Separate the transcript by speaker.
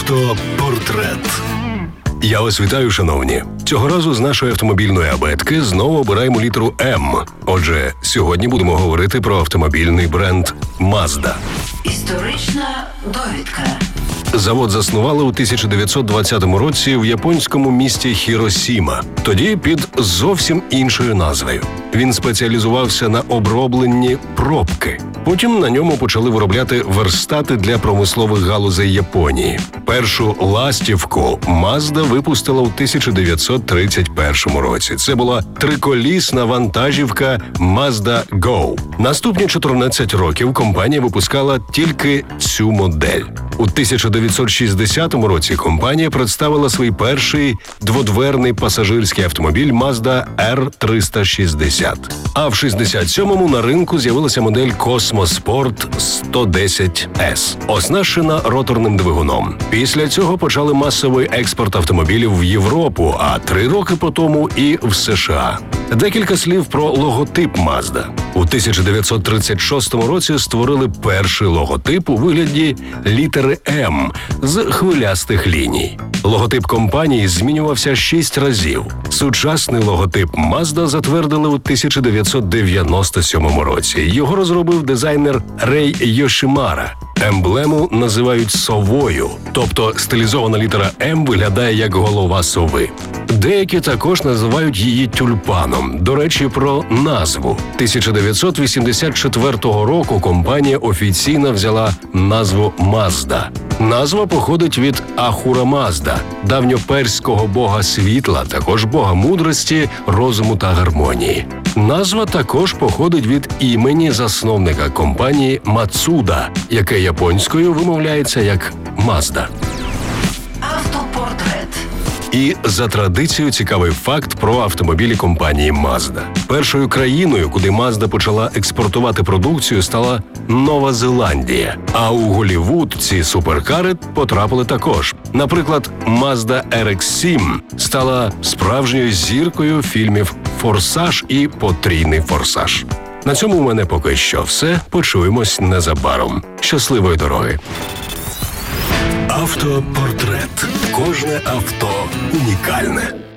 Speaker 1: Автопортрет. Я вас вітаю, шановні. Цього разу з нашої автомобільної абетки знову обираємо літеру М. Отже, сьогодні будемо говорити про автомобільний бренд Mazda.
Speaker 2: Історична довідка.
Speaker 1: Завод заснували у 1920 році в японському місті Хіросіма, тоді під зовсім іншою назвою. Він спеціалізувався на обробленні пробки. Потім на ньому почали виробляти верстати для промислових галузей Японії. Першу ластівку Mazda випустила у 1931 році. Це була триколісна вантажівка Mazda Go. Наступні 14 років компанія випускала тільки цю модель. У 1960 році компанія представила свій перший дводверний пасажирський автомобіль Mazda R360. А в 67-му на ринку з'явилася модель Cosmo Sport 110S, оснащена роторним двигуном. Після цього почали масовий експорт автомобілів в Європу, а 3 роки по тому і в США. Декілька слів про логотип Mazda. У 1936 році створили перший логотип у вигляді літери М з хвилястих ліній. Логотип компанії змінювався 6 разів. Сучасний логотип Mazda затвердили у 1997 році. Його розробив дизайнер Рей Йошимара. Емблему називають совою, тобто стилізована літера М виглядає як голова сови. Деякі також називають її тюльпаном. До речі, про назву. 1984 року компанія офіційно взяла назву Mazda. Назва походить від Ахура Мазда, давньоперського бога світла, також бога мудрості, розуму та гармонії. Назва також походить від імені засновника компанії Мацуда, яке японською вимовляється як Mazda.
Speaker 2: Автопортрет.
Speaker 1: І за традицією цікавий факт про автомобілі компанії Mazda. Першою країною, куди Mazda почала експортувати продукцію, стала Нова Зеландія. А у Голлівуд ці суперкари потрапили також. Наприклад, Mazda RX-7 стала справжньою зіркою фільмів «Форсаж» і «Потрійний форсаж». На цьому у мене поки що все. Почуємось незабаром. Щасливої дороги! Автопортрет. Кожне авто унікальне.